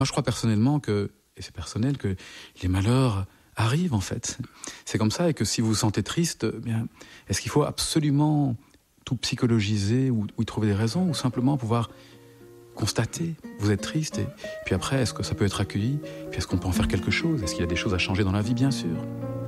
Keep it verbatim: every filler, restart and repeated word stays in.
Moi, je crois personnellement que, et c'est personnel, que les malheurs arrivent en fait. C'est comme ça, et que si vous vous sentez triste, eh bien, est-ce qu'il faut absolument tout psychologiser ou, ou y trouver des raisons, ou simplement pouvoir constater, vous êtes triste, et puis après, est-ce que ça peut être accueilli? Puis est-ce qu'on peut en faire quelque chose? Est-ce qu'il y a des choses à changer dans la vie? Bien sûr.